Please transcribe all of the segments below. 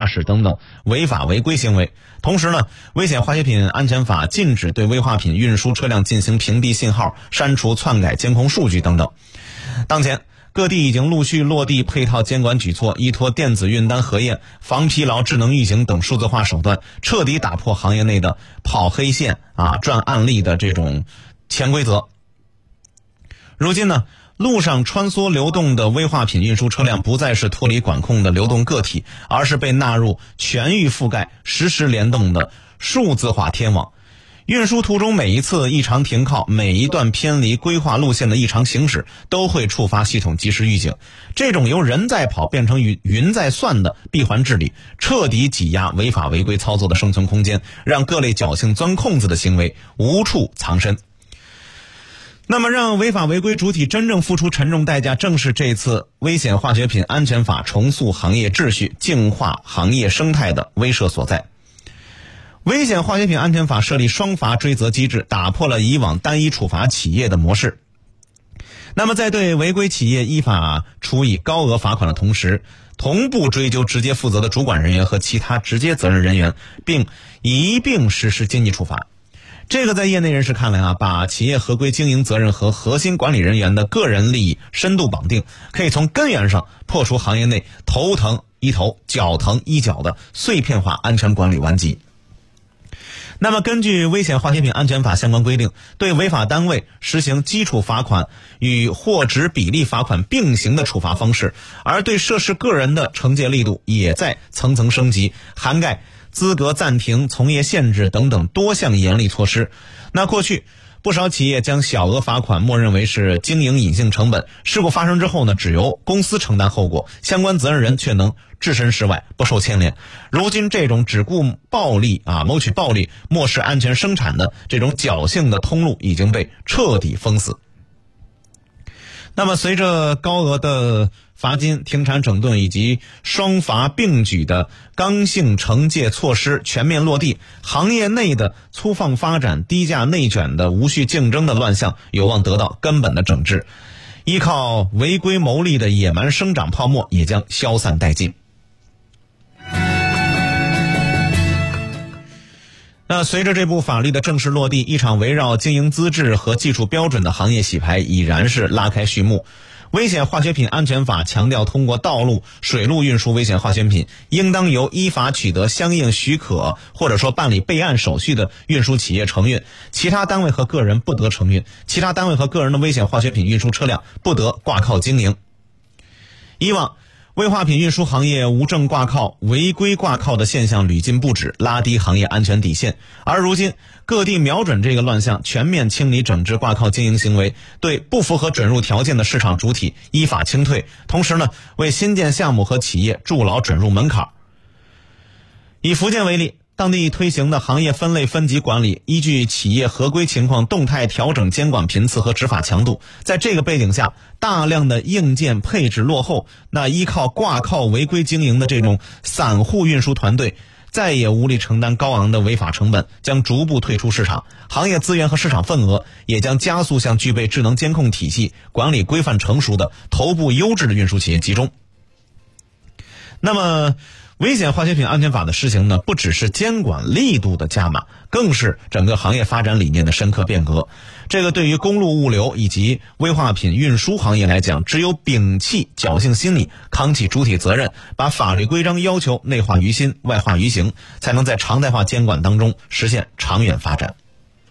驶等等违法违规行为。同时呢，危险化学品安全法禁止对危化品运输车辆进行屏蔽信号、删除篡改监控数据等等。当前各地已经陆续落地配套监管举措，依托电子运单核验、防疲劳、智能预警等数字化手段，彻底打破行业内的跑黑线赚案例的这种潜规则。如今呢，路上穿梭流动的危化品运输车辆不再是脱离管控的流动个体，而是被纳入全域覆盖、实时联动的数字化天网。运输途中每一次异常停靠，每一段偏离规划路线的异常行驶，都会触发系统及时预警。这种由人在跑变成云在算的闭环治理，彻底挤压违法违规操作的生存空间，让各类侥幸钻空子的行为无处藏身。那么让违法违规主体真正付出沉重代价，正是这次危险化学品安全法重塑行业秩序、净化行业生态的威慑所在。危险化学品安全法设立双罚追责机制，打破了以往单一处罚企业的模式。那么在对违规企业依法处以高额罚款的同时，同步追究直接负责的主管人员和其他直接责任人员，并一并实施经济处罚。这个在业内人士看来把企业合规经营责任和核心管理人员的个人利益深度绑定，可以从根源上破除行业内头疼医头、脚疼医脚的碎片化安全管理顽疾。那么根据危险化学品安全法相关规定，对违法单位实行基础罚款与货值比例罚款并行的处罚方式，而对涉事个人的惩戒力度也在层层升级，涵盖资格暂停、从业限制等等多项严厉措施。那过去不少企业将小额罚款默认为是经营隐性成本，事故发生之后呢，只由公司承担后果，相关责任人却能置身事外，不受牵连。如今这种只顾暴利谋取暴利、漠视安全生产的这种侥幸的通路已经被彻底封死。那么随着高额的罚金、停产整顿以及双罚并举的刚性惩戒措施全面落地，行业内的粗放发展、低价内卷的无序竞争的乱象有望得到根本的整治，依靠违规牟利的野蛮生长泡沫也将消散殆尽。那随着这部法律的正式落地，一场围绕经营资质和技术标准的行业洗牌已然是拉开序幕。危险化学品安全法强调，通过道路、水路运输危险化学品，应当由依法取得相应许可或者说办理备案手续的运输企业承运，其他单位和个人不得承运，其他单位和个人的危险化学品运输车辆不得挂靠经营。以往危化品运输行业无证挂靠、违规挂靠的现象屡禁不止，拉低行业安全底线。而如今各地瞄准这个乱象，全面清理整治挂靠经营行为，对不符合准入条件的市场主体依法清退，同时呢，为新建项目和企业筑牢准入门槛。以福建为例，当地推行的行业分类分级管理，依据企业合规情况动态调整监管频次和执法强度。在这个背景下，大量的硬件配置落后，那依靠挂靠违规经营的这种散户运输团队再也无力承担高昂的违法成本，将逐步退出市场，行业资源和市场份额也将加速向具备智能监控体系、管理规范成熟的头部优质的运输企业集中。那么危险化学品安全法的施行呢，不只是监管力度的加码，更是整个行业发展理念的深刻变革。这个对于公路物流以及危化品运输行业来讲，只有摒弃侥幸心理，扛起主体责任，把法律规章要求内化于心、外化于行，才能在常态化监管当中实现长远发展。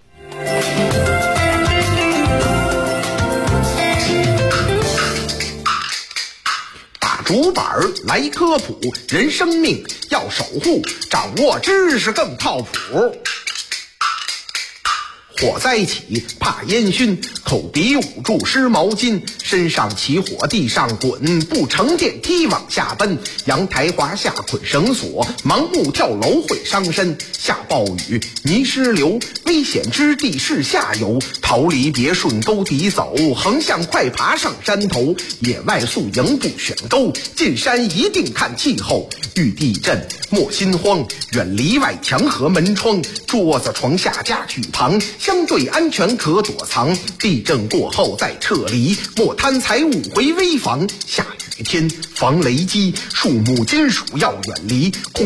竹板来科普，人生命要守护，掌握知识更靠谱。火灾起怕烟熏，口鼻捂住湿毛巾，身上起火地上滚，不乘电梯往下奔，阳台滑下捆绳索，盲目跳楼会伤身。下暴雨泥石流，危险之地是下游，逃离别顺沟底走，横向快爬上山头。野外宿营不选沟，进山一定看气候。遇地震莫心慌，远离外墙和门窗，桌子床下家具旁，相对安全可躲藏。地震过后再撤离，莫贪财物回危房。下雨天防雷击，树木金属要远离。